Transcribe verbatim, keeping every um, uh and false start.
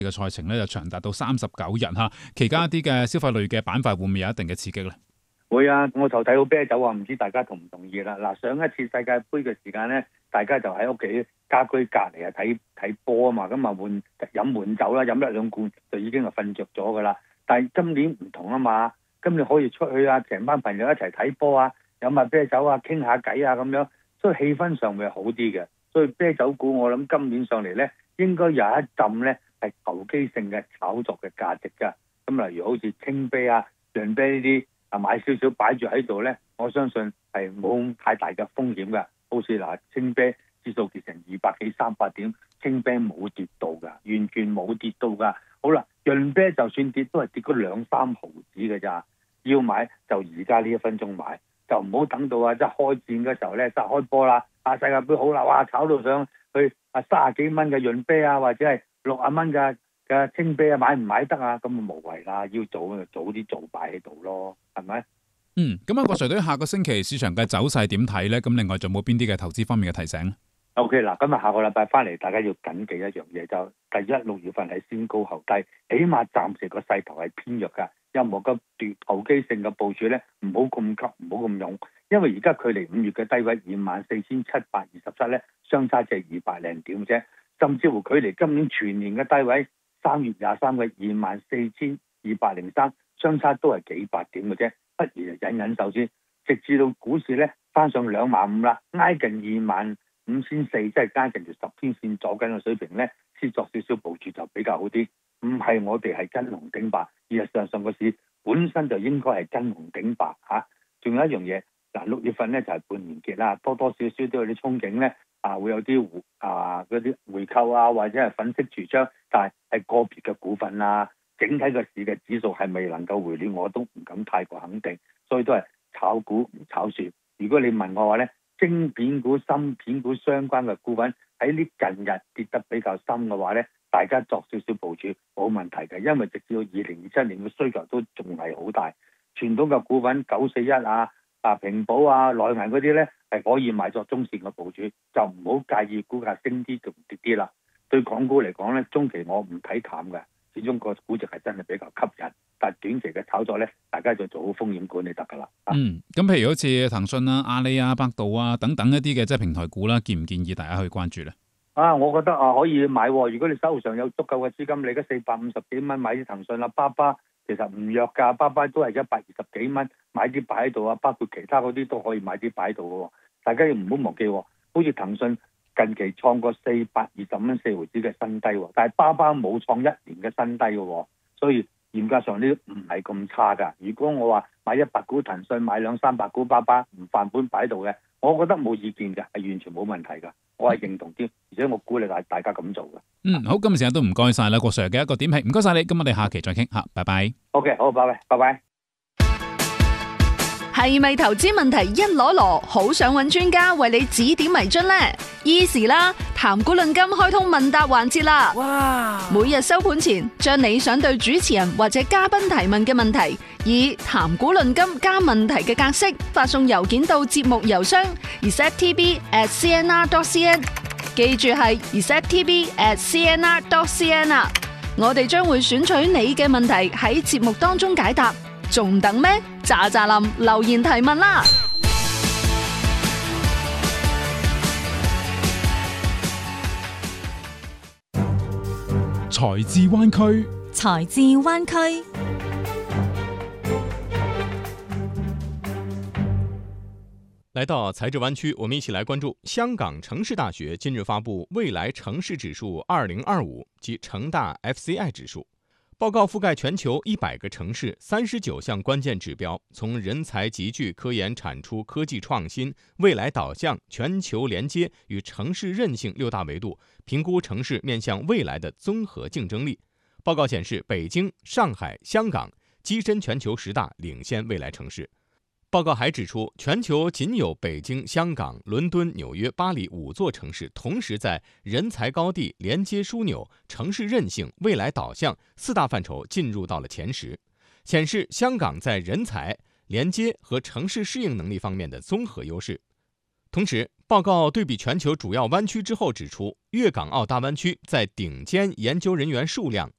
嘅賽程咧就長達到三十九日嚇，期間一啲嘅消費類嘅板塊會唔會有一定嘅刺激咧？ 會啊，我就睇到啤酒啊，唔知大家同唔同意啦。嗱，上一次世界盃嘅時間咧，大家就喺屋企家居隔離啊睇睇波啊嘛，咁啊換飲悶酒啦，飲一兩罐就已經係瞓着咗噶啦。但係今年唔同啊嘛，今年可以出去啊，成班朋友一齊睇波啊，飲下啤酒啊，傾下偈啊咁樣，所以氣氛上會好啲嘅。所以啤酒股我諗今年上嚟咧，應該有一陣咧係投機性嘅炒作嘅價值㗎。咁例如好似青啤啊、潤啤呢啲啊，買少少擺住喺度咧，我相信係冇太大嘅風險㗎。好似嗱，青啤指數跌成二百幾三百點，青啤冇跌到㗎，完全冇跌到㗎。好啦，潤啤就算跌都係跌嗰兩三毫子㗎咋，要買就而家呢一分鐘買，就唔好等到啊即係開戰嘅時候咧，就開波啦。啊！世界盃好啦，哇！炒到上去啊，三十幾蚊嘅潤啤啊，或者係六十蚊嘅嘅青啤啊，買唔買得啊？咁啊無謂啦，要早就早啲做擺喺度咯，係咪？ 嗯，咁啊，郭 Sir 對下個星期市場嘅走勢點睇咧？咁另外仲有冇邊啲嘅投資方面嘅提醒 ？O K 嗱，今日下個禮拜翻嚟，大家要緊記一樣嘢，就第一六月份係先高後低，起碼暫時個勢頭係偏弱㗎。任何嘅奪投機性嘅部署咧，唔好咁急，唔好咁勇。因為而家距離五月嘅低位二萬四千七百二十七咧，相差只係二百零點啫，甚至乎距離今年全年嘅低位三月廿三嘅二萬四千二百零三，相差都係幾百點嘅啫，不如就忍忍手先，直至到股市咧翻上兩萬五啦，挨近二萬五千四，即係挨近條十天線左緊嘅水平咧，先作少少部署就比較好啲。唔係我哋係跟紅頂白，而係上上個市本身就應該係跟紅頂白嚇。仲、啊、有一樣嘢。嗱，六月份咧就係、是、半年結啦，多多少少都有啲憧憬咧，啊會有啲啊嗰啲回購啊，或者係粉飾櫥窗，但係係個別嘅股份啊，整體個市嘅指數係咪能夠回暖，我都唔敢太過肯定，所以都係炒股唔炒市。如果你問我話咧，晶片股、芯片股相關嘅股份喺呢近日跌得比較深嘅話咧，大家作少少部署冇問題嘅，因為直至到二零二七年嘅需求都仲係好大。傳統嘅股份九四一啊。啊，平保啊、內銀嗰啲咧係可以買作中線嘅部署，就唔好介意股價升啲同跌啲啦。對港股嚟講咧，中期我唔睇淡嘅，始終個估值係真係比較吸引。但係短期嘅炒作咧，大家就做好風險管理得㗎啦。 嗯，咁譬如好似騰訊啊、阿里啊、百度啊等等一啲嘅即係平台股啦，建唔建議大家去關注咧？ 啊，我覺得啊可以買喎。如果你手上有足夠嘅資金，你而家四百五十幾蚊買啲騰訊啦、巴巴。其實唔弱㗎，巴巴都係一百二十幾蚊，買啲擺喺度啊，包括其他嗰啲都可以買啲擺喺度嘅喎。大家要唔好忘記，好似騰訊近期創過四百二十蚊四毫子嘅新低，但係巴巴冇創一年嘅新低嘅，所以嚴格上呢唔係咁差㗎。如果我話買一百股騰訊，買兩三百股巴巴，唔範本擺喺度嘅，我覺得冇意見嘅，係完全冇問題㗎。我係認同啲，而且我鼓勵大大家咁做嘅。 嗯，好，今日時間都唔該晒啦，郭 Sir 嘅一個點評，唔該晒你。咁我哋下期再傾吓，拜拜。 OK， 好，拜拜，拜拜。 係咪投資問題一籮籮，好想揾專家為你指點迷津呢？Easy 啦，談股論金開通問答環節啦！哇！每日收盤前，將你想對主持人或者嘉賓提問嘅問題，以談股論金加問題嘅格式發送郵件到節目郵箱 r e c e p t b at c n r dot c n， 記住係 r e c e p t b at c n r dot c n 啊！我哋將會選取你嘅問題喺節目當中解答，仲等咩？喳喳林留言提問啦！ 財智灣區， 財智灣區。 來到財智灣區，我們一起來關注香港城市大學近日發布未來城市指數二零二五及城大 F C I 指數。報告覆蓋全球一百個城市，三十九項關鍵指標，從人才集聚、科研產出、科技創新、未來導向、全球連接與城市韌性六大維度，評估城市面向未來的綜合競爭力。報告顯示，北京、上海、香港躋身全球十大領先未來城市。報告還指出，全球僅有北京、香港、倫敦、紐約、巴黎五座城市同時在人才高地、連接樞紐、城市韌性、未來導向四大範疇進入到了前十，顯示香港在人才、連接和城市適應能力方面的綜合優勢。同時，報告對比全球主要灣區之後指出，粵港澳大灣區在頂尖研究人員數量、